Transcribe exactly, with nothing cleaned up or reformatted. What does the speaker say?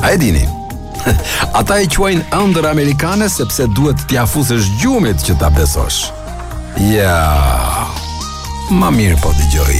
A e dini? Ata e quajnë ëndër amerikane sepse duhet t'ia fusësh gjumit që ta besosh. Ja, ma mirë po dëgjoj.